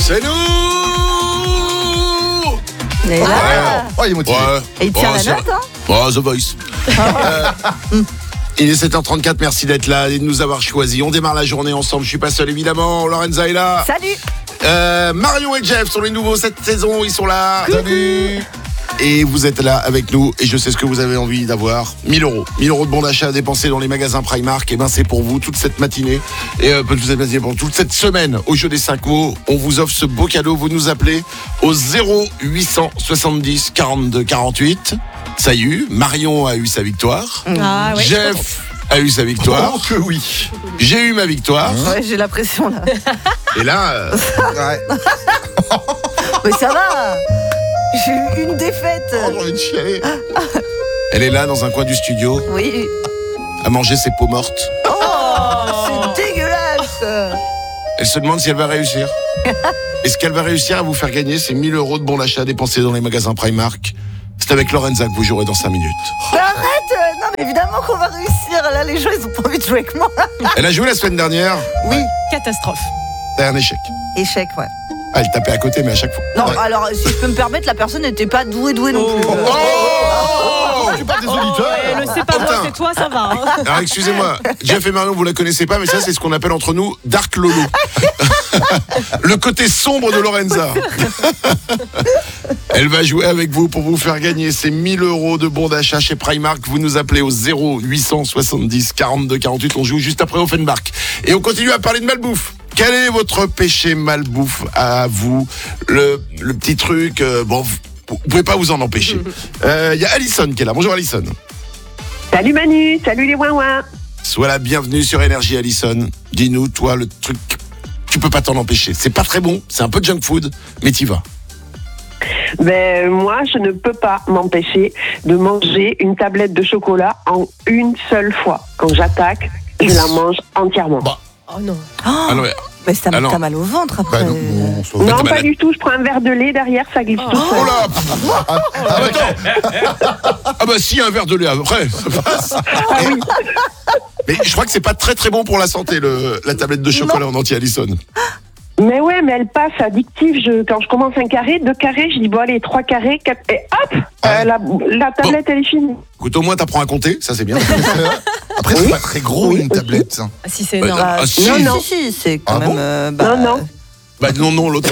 C'est nous. Et là, Oh, il est motivé. et il tient la note, hein. Oh, The Voice. Il est 7h34, merci d'être là et de nous avoir choisis. On démarre la journée ensemble, je suis pas seul évidemment, Lorenza est là. Salut. Marion et Jeff sont les nouveaux cette saison, ils sont là. Salut. Et vous êtes là avec nous et je sais ce que vous avez envie d'avoir. 1000 euros. 1000 euros de bon d'achat à dépenser dans les magasins Primark. Et ben c'est pour vous toute cette matinée. Et pour toute cette semaine au jeu des 5 mots. On vous offre ce beau cadeau. Vous nous appelez au 0870 42 48. Ça y est, Marion a eu sa victoire. Ah ouais. Jeff a eu sa victoire. Oh que oui. J'ai eu ma victoire. Ouais, j'ai la pression là. Et là, Ouais. Mais ça va. J'ai eu une défaite. j'ai envie de chialer. Elle est là dans un coin du studio Oui. à manger ses peaux mortes. C'est dégueulasse. Elle se demande si elle va réussir. Est-ce qu'elle va réussir à vous faire gagner ces 1000 euros de bons d'achat dépensés dans les magasins Primark? C'est avec Lorenza que vous jouerez dans 5 minutes. Mais arrête. Non, mais évidemment qu'on va réussir. Là, les gens, ils ont pas envie de jouer avec moi. Elle a joué la semaine dernière. Oui. Catastrophe. C'était un échec. Échec, ouais. Ah, elle tapait à côté, mais à chaque fois. Non, Ouais. alors, si je peux me permettre, la personne n'était pas douée non plus. Tu parles des auditeurs. Le c'est pas moi, Attends. c'est toi, ça va. Hein. Alors excusez-moi, Jeff et Marion, vous la connaissez pas, mais ça c'est ce qu'on appelle entre nous Dark Lolo. Le côté sombre de Lorenza. Elle va jouer avec vous pour vous faire gagner ces 1000 euros de bons d'achat chez Primark. Vous nous appelez au 0870 42 48. On joue juste après Offenbach. Et on continue à parler de malbouffe. Quel est votre péché malbouffe à vous? Le petit truc, vous pouvez pas vous en empêcher. Il y a Alison qui est là. Bonjour Alison. Salut Manu, salut les ouin-ouin. Sois la bienvenue sur Énergie, Alison. Dis-nous, toi, le truc, tu peux pas t'en empêcher. C'est pas très bon, c'est un peu junk food, mais t'y vas. Ben moi, je ne peux pas m'empêcher de manger une tablette de chocolat en une seule fois. Quand j'attaque, je la mange entièrement. Bah, Oh non. Ah non, mais, Mais ça Ah non. t'as mal au ventre après. Bah, non, ça va. Non, t'as pas mal- du tout. Je prends un verre de lait derrière, ça glisse tout seul. oh là attends. Ah bah si, un verre de lait après, ça passe. Mais je crois que c'est pas très très bon pour la santé, la tablette de chocolat en entier, Alison. Mais ouais, mais elle passe addictive. Quand je commence un carré, 2 carrés, je dis bon allez, 3 carrés, 4... Et hop, la tablette elle est finie. Écoute, au moins t'apprends à compter, ça c'est bien. Après, c'est pas très gros une tablette. Ah, si c'est Bah, énorme. ah, si. Non. Si, c'est quand Ah même. bon Non. Bah non, l'autre.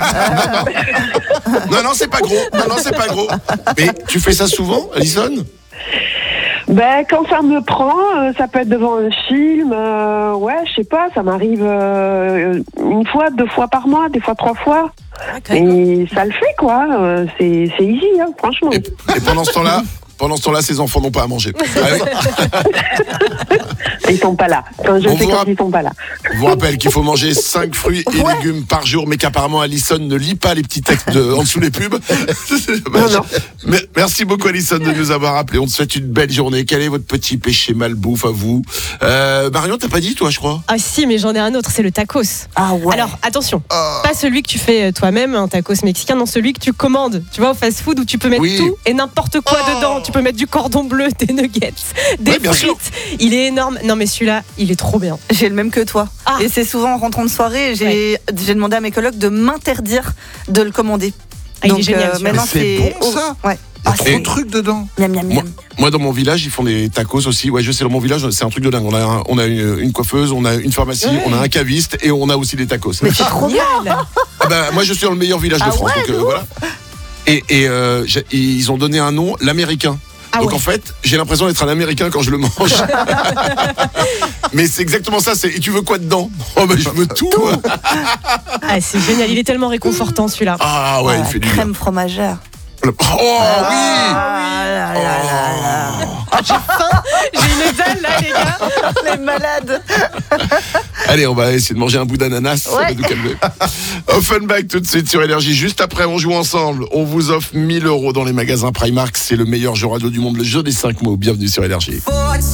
Non, c'est pas gros. Non, c'est pas gros. Mais tu fais ça souvent, Alison? Ben quand ça me prend, ça peut être devant un film. Ouais, je sais pas, ça m'arrive une fois, 2 fois par mois, des fois 3 fois. Et ça le fait quoi. C'est easy, hein, franchement. Et pendant ce temps-là, ses enfants n'ont pas à manger. Ah oui. Ils sont pas là. Quand je On sais vous quand rapp- ils sont pas là. Je vous rappelle qu'il faut manger 5 fruits et légumes par jour, mais qu'apparemment Alison ne lit pas les petits textes en dessous les pubs. C'est dommage. Non. Merci beaucoup Alison de nous avoir appelés. On te souhaite une belle journée. Quel est votre petit péché malbouffe à vous? Marion, t'as pas dit toi, je crois? Ah si, mais j'en ai un autre, c'est le tacos. Ah ouais. Alors attention, pas celui que tu fais toi-même, un tacos mexicain, non, celui que tu commandes, tu vois, au fast-food où tu peux mettre Oui. tout et n'importe quoi dedans. Tu peux mettre du cordon bleu, des nuggets, des Ouais, bien frites. sûr. Il est énorme. Non mais celui-là, il est trop bien. J'ai le même que toi. Ah. Et c'est souvent en rentrant de soirée, j'ai demandé à mes colocs de m'interdire de le commander. Ah, il est génial, celui-là. maintenant C'est bon, ça. Ouais. Il y a Ah, trop c'est de trucs dedans. miam miam miam. Moi, dans mon village, ils font des tacos aussi. Ouais, je sais, dans mon village, c'est un truc de dingue. On a une coiffeuse, on a une pharmacie, Ouais. on a un caviste et on a aussi des tacos. Mais c'est trop bien. Génial. Ah bah, moi, je suis dans le meilleur village de Ah France, ouais, donc de voilà. Et ils ont donné un nom, l'américain. Ah Donc ouais. en fait, j'ai l'impression d'être un américain quand je le mange. Mais c'est exactement ça, et tu veux quoi dedans? Oh bah je veux tout. Ah, c'est génial, il est tellement réconfortant celui-là. Ah ouais, Ah, il fait du bien. crème fromagère. Oh oui. Ah là là là là. J'ai une dalle là, les gars. Les malades. Allez, on va essayer de manger un bout d'ananas, ça va Ouais. nous calmer. Offenbach tout de suite sur Énergie. Juste après, on joue ensemble. On vous offre 1000 euros dans les magasins Primark. C'est le meilleur jeu radio du monde, le jeu des 5 mots. Bienvenue sur Énergie.